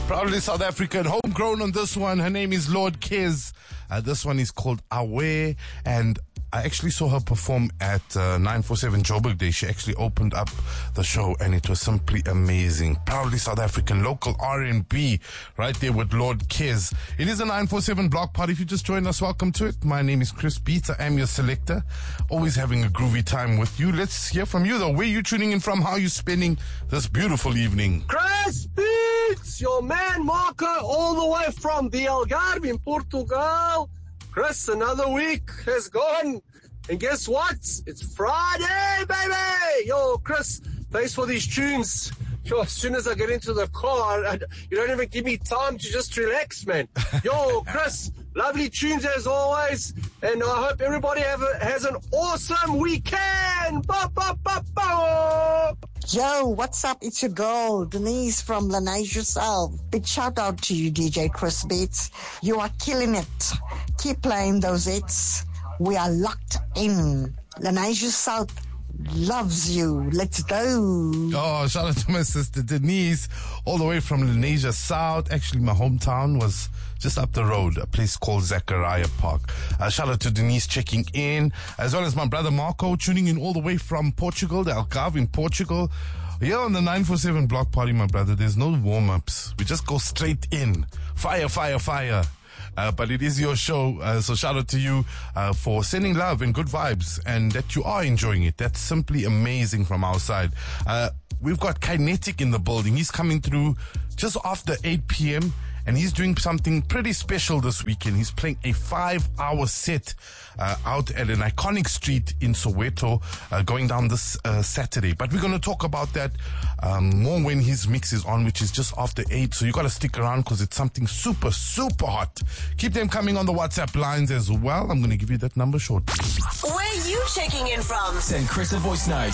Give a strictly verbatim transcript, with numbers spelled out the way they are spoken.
Proudly South African, homegrown on this one. Her name is Lord Kiz. Uh, this one is called Aware, and I actually saw her perform at uh, nine forty-seven Joburg Day. She actually opened up the show, and it was simply amazing. Proudly South African, local R and B, right there with Lord Kiz. It is a nine forty-seven block party. If you just joined us, welcome to it. My name is Chris Beats. I am your selector. Always having a groovy time with you. Let's hear from you, though. Where are you tuning in from? How are you spending this beautiful evening? Chris Beats, your man Marco, all the way from the Algarve in Portugal. Chris, another week has gone. And guess what? It's Friday, baby! Yo, Chris, thanks for these tunes. Yo, as soon as I get into the car, I, you don't even give me time to just relax, man. Yo, Chris, lovely tunes as always. And I hope everybody have a, has an awesome weekend. Ba, ba, ba, ba. Yo, what's up? It's your girl, Denise from Laneige Yourself. Big shout out to you, D J Chris Beats. You are killing it. Keep playing those hits. We are locked in. Laneige Yourself loves you. Let's go. Oh, shout out to my sister Denise, all the way from Lenasia South. Actually, my hometown was just up the road, a place called Zachariah Park. Uh, shout out to Denise checking in, as well as my brother Marco tuning in all the way from Portugal, the Algarve in Portugal. Here on the nine forty-seven block party, my brother, there's no warm-ups. We just go straight in. Fire, fire, fire. Uh, but it is your show, uh, so shout out to you uh, for sending love and good vibes, and that you are enjoying it. That's simply amazing from our side. Uh, we've got Kinetic in the building. He's coming through just after eight p.m., and he's doing something pretty special this weekend. He's playing a five-hour set uh, out at an iconic street in Soweto, uh, going down this uh, Saturday. But we're going to talk about that um, more when his mix is on, which is just after eight. So you got to stick around because it's something super, super hot. Keep them coming on the WhatsApp lines as well. I'm going to give you that number shortly. Where you checking in from? Send Chris a voice note